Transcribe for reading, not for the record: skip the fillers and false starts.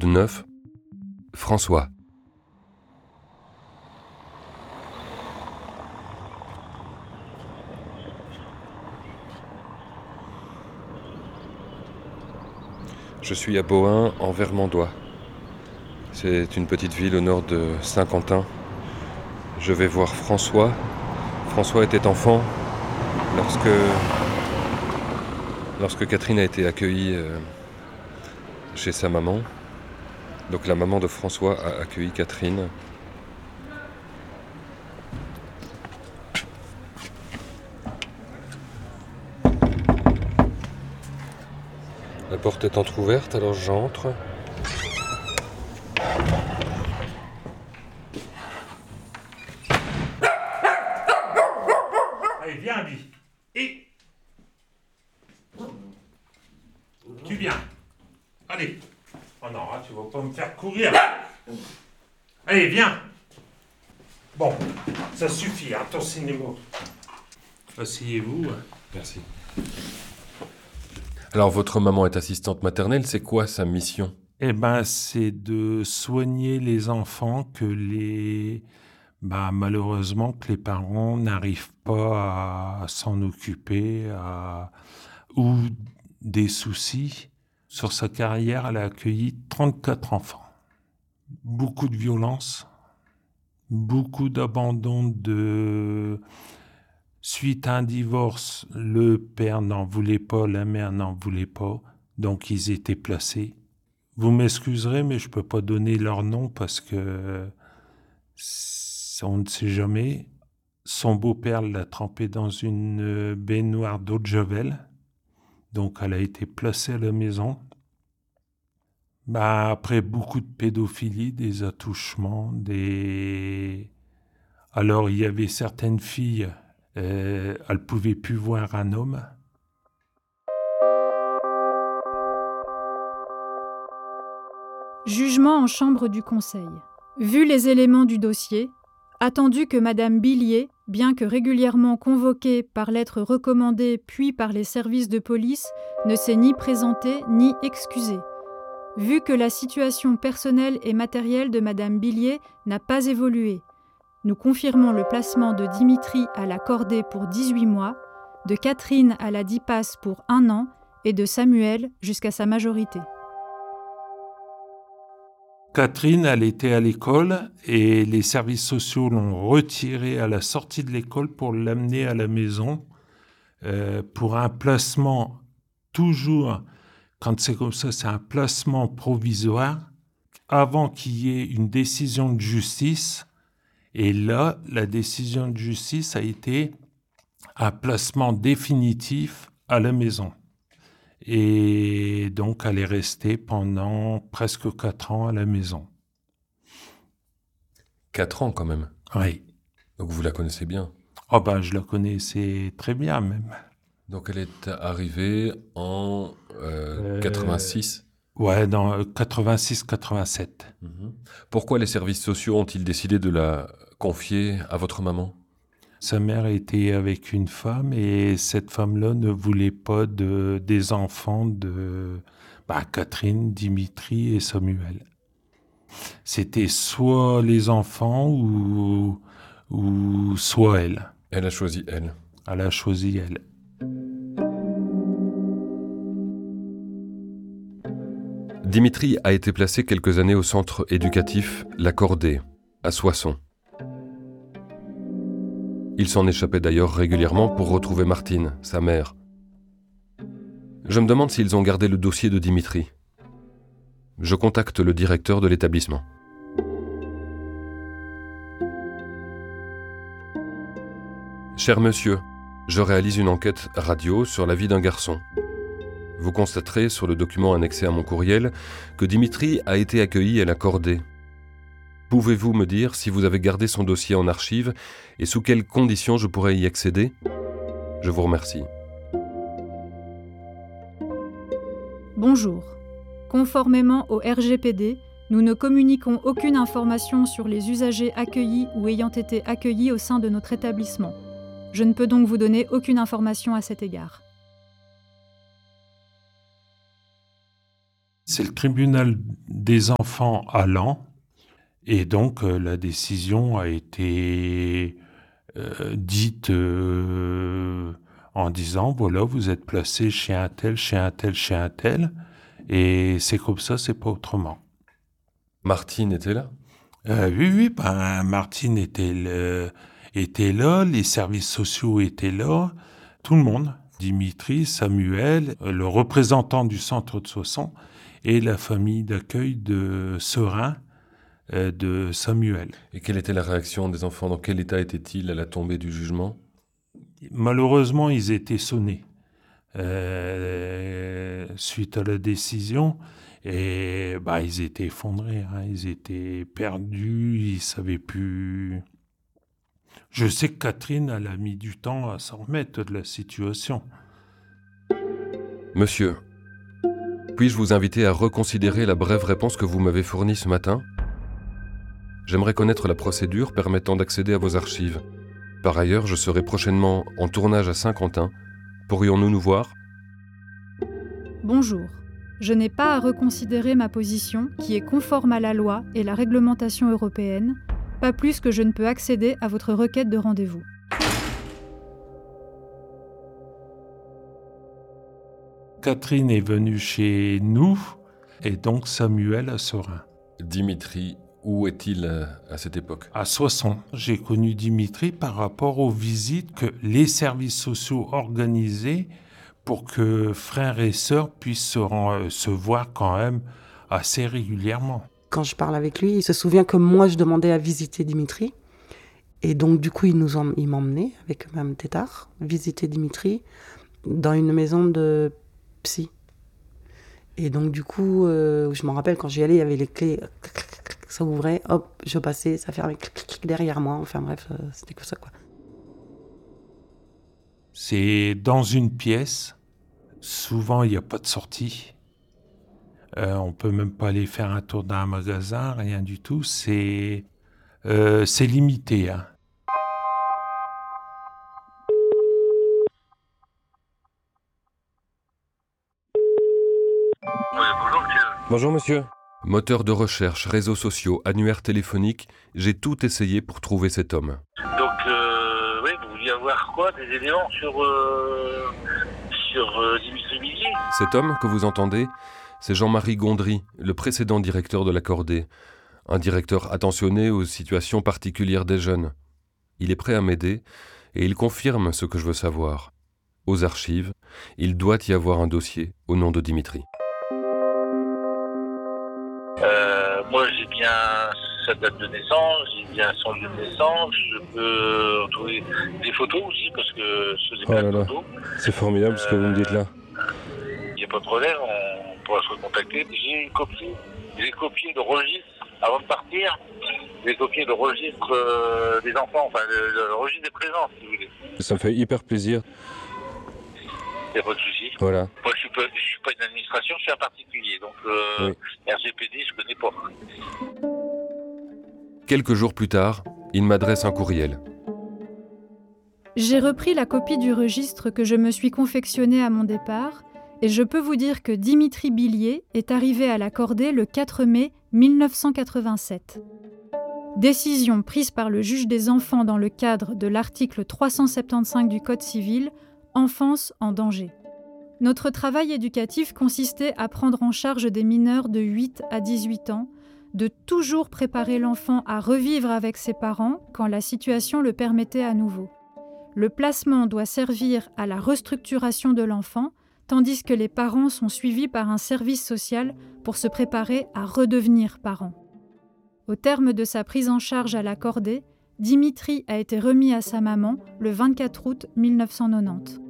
9, François. Je suis à Bohain, en Vermandois. C'est une petite ville au nord de Saint-Quentin. Je vais voir François. François était enfant lorsque Catherine a été accueillie chez sa maman. Donc la maman de François a accueilli Catherine. La porte est entrouverte, alors j'entre. Allez, viens, Abby. Et... Tu viens. Allez. Oh non, tu vas pas me faire courir. Allez, viens. Bon, ça suffit, hein, ton cinéma. Asseyez-vous. Merci. Alors, votre maman est assistante maternelle, c'est quoi sa mission ? Eh ben, c'est de soigner les enfants malheureusement, que les parents n'arrivent pas à s'en occuper, ou des soucis. Sur sa carrière, elle a accueilli 34 enfants. Beaucoup de violence, beaucoup d'abandon Suite à un divorce, le père n'en voulait pas, la mère n'en voulait pas, donc ils étaient placés. Vous m'excuserez, mais je ne peux pas donner leur nom parce que on ne sait jamais. Son beau-père l'a trempée dans une baignoire d'eau de Javel, donc elle a été placée à la maison. Après beaucoup de pédophilie, des attouchements, Alors il y avait certaines filles... elle ne pouvait plus voir un homme. Jugement en chambre du Conseil. Vu les éléments du dossier, attendu que Madame Billier, bien que régulièrement convoquée par lettre recommandée puis par les services de police, ne s'est ni présentée ni excusée. Vu que la situation personnelle et matérielle de Madame Billier n'a pas évolué, nous confirmons le placement de Dimitri à la cordée pour 18 mois, de Catherine à la DIPAS pour 1 an et de Samuel jusqu'à sa majorité. Catherine, elle était à l'école et les services sociaux l'ont retirée à la sortie de l'école pour l'amener à la maison pour un placement, toujours, quand c'est comme ça, c'est un placement provisoire avant qu'il y ait une décision de justice. Et là, la décision de justice a été un placement définitif à la maison. Et donc, elle est restée pendant presque 4 ans à la maison. 4 ans quand même. Oui. Donc vous la connaissez bien. Je la connaissais très bien même. Donc elle est arrivée en 86. Ouais, dans 86-87. Pourquoi les services sociaux ont-ils décidé de la confier à votre maman ? Sa mère était avec une femme et cette femme-là ne voulait pas des enfants de Catherine, Dimitri et Samuel. C'était soit les enfants ou soit elle. Elle a choisi elle. Elle a choisi elle. Dimitri a été placé quelques années au centre éducatif La Cordée, à Soissons. Il s'en échappait d'ailleurs régulièrement pour retrouver Martine, sa mère. Je me demande s'ils ont gardé le dossier de Dimitri. Je contacte le directeur de l'établissement. Cher monsieur, je réalise une enquête radio sur la vie d'un garçon. Vous constaterez sur le document annexé à mon courriel que Dimitri a été accueilli à La Cordée. Pouvez-vous me dire si vous avez gardé son dossier en archive et sous quelles conditions je pourrais y accéder ? Je vous remercie. Bonjour. Conformément au RGPD, nous ne communiquons aucune information sur les usagers accueillis ou ayant été accueillis au sein de notre établissement. Je ne peux donc vous donner aucune information à cet égard. C'est le tribunal des enfants à Laon. Et donc, la décision a été dite en disant, voilà, vous êtes placé chez un tel, chez un tel, chez un tel. Et c'est comme ça, c'est pas autrement. Martine était là ? Oui, Martine était là, les services sociaux étaient là, tout le monde. Dimitri, Samuel, le représentant du centre de Soissons et la famille d'accueil de Serein de Samuel. Et quelle était la réaction des enfants ? Dans quel état étaient-ils à la tombée du jugement ? Malheureusement, ils étaient sonnés suite à la décision. Et ils étaient effondrés, ils étaient perdus, ils savaient plus. Je sais que Catherine, elle a mis du temps à s'en remettre de la situation. Monsieur, puis-je vous inviter à reconsidérer la brève réponse que vous m'avez fournie ce matin ? J'aimerais connaître la procédure permettant d'accéder à vos archives. Par ailleurs, je serai prochainement en tournage à Saint-Quentin. Pourrions-nous nous voir ? Bonjour. Je n'ai pas à reconsidérer ma position, qui est conforme à la loi et la réglementation européenne, pas plus que je ne peux accéder à votre requête de rendez-vous. Catherine est venue chez nous, et donc Samuel à Serein. Dimitri, où est-il à cette époque ? À Soissons. J'ai connu Dimitri par rapport aux visites que les services sociaux organisaient pour que frères et sœurs puissent se voir quand même assez régulièrement. Quand je parle avec lui, il se souvient que moi, je demandais à visiter Dimitri. Et donc, du coup, il m'emmenait avec Mme Tétard visiter Dimitri dans une maison de psy. Et donc, du coup, je me rappelle, quand j'y allais, il y avait les clés, ça ouvrait, hop, je passais, ça fermait derrière moi. Enfin bref, c'était que ça, quoi. C'est dans une pièce. Souvent, il n'y a pas de sortie. On peut même pas aller faire un tour dans un magasin, rien du tout. C'est limité. Bonjour monsieur. Moteur de recherche, réseaux sociaux, annuaires téléphoniques, j'ai tout essayé pour trouver cet homme. Donc, vous vouliez avoir quoi ? Des éléments sur Dimitri Billier ? Cet homme que vous entendez, c'est Jean-Marie Gondry, le précédent directeur de l'Accordé. Un directeur attentionné aux situations particulières des jeunes. Il est prêt à m'aider et il confirme ce que je veux savoir. Aux archives, il doit y avoir un dossier au nom de Dimitri. Moi, j'ai bien sa date de naissance, j'ai bien son lieu de naissance, je peux retrouver des photos aussi, parce que je faisais plein de photos. C'est formidable ce que vous me dites là. Il n'y a pas de problème, on pourra se recontacter. J'ai copié le registre, avant de partir, j'ai copié le registre des enfants, enfin le registre des présents, si vous voulez. Ça me fait hyper plaisir. Il n'y a pas de souci. Voilà. Moi, je suis pas une administration, je suis un particulier. Donc, Oui. RGPD, je connais pas. Quelques jours plus tard, il m'adresse un courriel. J'ai repris la copie du registre que je me suis confectionné à mon départ et je peux vous dire que Dimitri Billier est arrivé à l'Accordé le 4 mai 1987. Décision prise par le juge des enfants dans le cadre de l'article 375 du Code civil, enfance en danger. Notre travail éducatif consistait à prendre en charge des mineurs de 8 à 18 ans, de toujours préparer l'enfant à revivre avec ses parents quand la situation le permettait à nouveau. Le placement doit servir à la restructuration de l'enfant, tandis que les parents sont suivis par un service social pour se préparer à redevenir parents. Au terme de sa prise en charge à l'Accordé, Dimitri a été remis à sa maman le 24 août 1990.